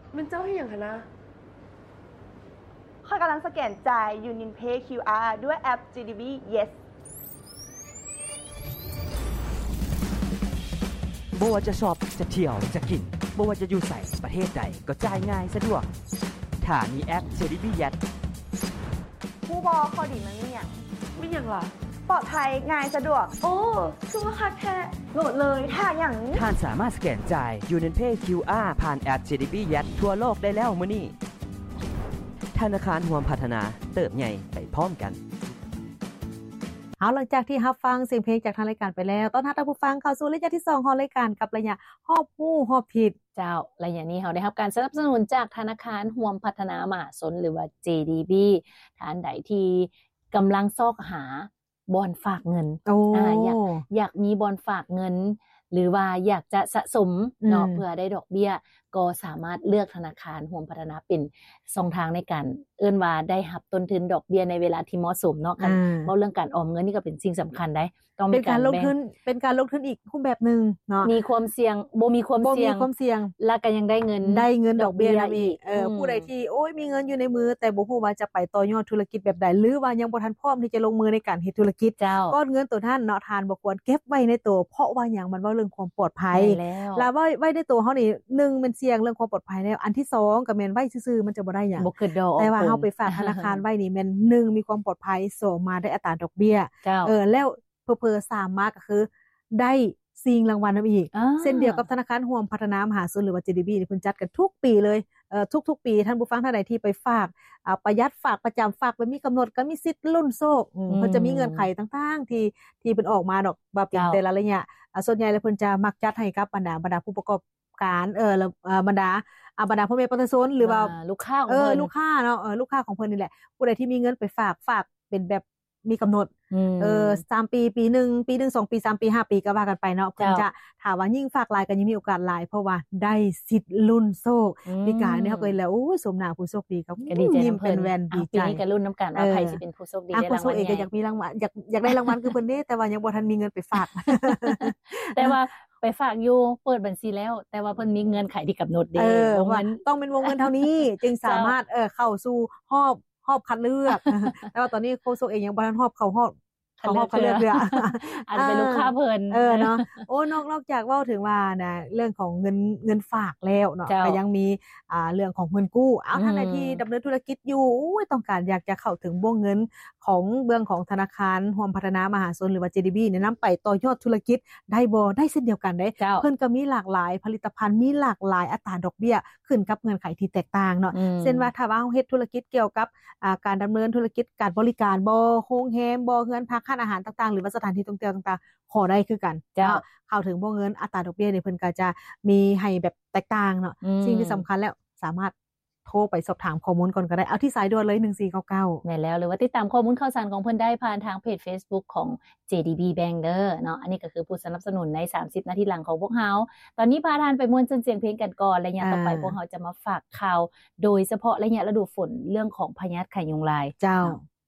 มันเจ้าให้อย่างคะนะข้อยกำลังสแกนจ่าย Union Pay QR ด้วยแอป GDB Yes บ่ว่าจะชอบจะเที่ยวจะกินบ่ว่าจะอยู่ไสประเทศใดก็จ่ายง่ายสะดวกถ้ามีแอป JDB Yes ผู้บอข้อดีมันมีอย่างไม่อย่างล่ะปลอดภัยง่ายสะดวกโอ้คือว่าคักแท้โหลดเลยถ้าอย่างท่านสามารถสแกนจ่าย Union Pay QR ผ่านแอป JDB Yes ทั่วโลกได้แล้วมื้อนี้ธนาคารร่วมพัฒนาเติบใหญ่ไปพร้อมกันเอาหลังจากที่รับฟังเสียงเพลงจากทางรายการไปแล้วต้อนรับท่านผู้ฟังเข้าสู่ระยะที่2ของรายการกับระยะฮอบฮู้ฮอบผิดเจ้าระยะนี้เราได้รับการสนับสนุนจากธนาคารร่วมพัฒนามหาชนหรือว่า JDB ท่านใดที่กำลังซอกหาบ่อนฝากเงินอยากมีบ่อนฝากเงินหรือว่าอยากจะสะสมเนาะเพื่อได้ดอกเบี้ยก็สามารถเลือกธนาคารร่วมพัฒนาเป็นช่องทางในการเอิ้นว่าได้รับต้นทุนดอกเบี้ยในเวลาที่เหมาะสมเนาะกันเพราะเรื่องการออมเงินนี่ก็เป็นสิ่งสำคัญได้ต้องเป็นการลงทุนอีกรูปแบบนึงเนาะมีความเสี่ยงบ่มีความเสี่ยงแล้วก็ยังได้เงินดอกเบี้ยอีกผู้ใดที่โอ้ยมีเงินอยู่ในมือแต่บ่ฮู้ว่าจะไปต่อยอดธุรกิจแบบใดหรือว่ายังบ่ทันพร้อมที่จะลงมือในการเฮ็ดธุรกิจก้อนเงินตัวท่านเนาะทานบ่ควรเก็บไว้ในตัวเพราะว่าหยังมันเว้าเรื่องความปลอดภัยแล้วไว้ในตัวเฮานี่1มันเสี่ยงเรื่องความปลอดภัยแล้วอันที่2ก็แม่นไว้ซื่อๆมันจะบ่ได้หยังบ่เกิดดอกแต่ว่าเฮาไปฝากธนาคารไว้นี่แม่น1มีความปลอดภัย2มาได้อัตราดอกเบี้ยแล้วเผลอๆ3มาก็คือได้สิ่งรางวัลนำอีกเช่นเดียวกับธนาคารร่วมพัฒนามหาชนหรือว่า JDB นี่เพิ่นจัดกันทุกปีเลยทุกๆปีท่านผู้ฟังท่านใดที่ไปฝากประหยัดฝากประจำฝากไปมีกำหนดก็มีสิทธิ์ลุ้นโชคเพิ่นจะมีเงื่อนไขต่างๆที่เพิ่นออกมาดอกว่าเป็นแต่ละระยะส่วนใหญ่แล้วเพิ่นจะมักจัดให้กับบรรดาผู้ประกอบการแล้วบรรดาพ่อแม่ประชาชนหรือว่าลูกค้าของเพิ่นลูกค้าเนาะลูกค้าของเพิ่นนี่แหละผู้ใดที่มีเงินไปฝากเป็นแบบมีกำหนด3ปีนึง2ปี3ปี5ปีก็ว่ากันไปเนาะเพิ่นจะถามว่ายิ่งฝากหลายก็ยิ่งมีโอกาสหลายเพราะว่าได้สิทธิ์ลุ้นโชคปีกายนี่เฮาก็แล้วโอ้ยสมหน้าผู้โชคดีครับยิ้มเป็นแว่นดีใจปีนี้ก็ลุ้นนำกันว่าใครสิเป็นผู้โชคดีได้รางวัลใหญ่ก็อยากมีรางวัลอยากได้รางวัลคือเพิ่นเด้แต่ว่ายังบ่ทันมีเงินไปฝากแต่ว่าไปฝากอยู่เปิดบัญชีแล้วแต่ว่าเพิ่นมีเงินไขที่กำหนดเด้ว่าต้องเป็นวงเงินเท่านี้จึงสามารถเข้าสู่ฮอบคัดเลือกแต่ว่าตอนนี้โคโซเองยังบ่ทันฮอบเข้าฮอบคัดเลือกอันเป็นลูกค้าเพิ่นเนาะโอ้นอกจากเว้าถึงว่านะเรื่องของเงินฝากแล้วเนาะก็ยังมีเรื่องของเงินกู้ท่านใดที่ดำเนินธุรกิจอยู่ต้องการอยากจะเข้าถึงวงเงินของเบื้องของธนาคารร่วมพัฒนามหาชนหรือว่า JDB แนะนำไปต่อยอดธุรกิจได้บ่ได้เช่นเดียวกันเด้เพิ่นก็มีหลากหลายผลิตภัณฑ์มีหลากหลายอัตราดอกเบี้ยขึ้นกับเงื่อนไขที่แตกต่างเนาะเช่นว่าถ้าว่าเฮาเฮ็ดธุรกิจเกี่ยวกับการดำเนินธุรกิจการบริการบ่โรงแรมบ่เฮือนพักร้านอาหารต่างๆหรือว่าสถานที่ท่องเที่ยวต่างๆขอได้คือกันเข้าถึงวงเงินอัตราดอกเบี้ยนี่เพิ่นก็จะมีให้แบบแตกต่างเนาะสิ่งที่สำคัญแล้วสามารถโทรไปสอบถามข้อมูลก่อนก็ได้เอาที่สายด่วนเลย1499 แม่นแล้วหรือว่าติดตามข้อมูลข่าวสารของเพิ่นได้ผ่านทางเพจ Facebook ของ JDB Bank เด้อเนาะอันนี้ก็คือผู้สนับสนุนใน30นาทีหลังของพวกเฮาตอนนี้พาทานไปม่วนเสียงเพลงกันก่อนระยะต่อไปพวกเฮาจะมาฝากข่าวโดยเฉพาะระยะฤดูฝนเรื่องของพยาธิไข้ยุงลายเจ้า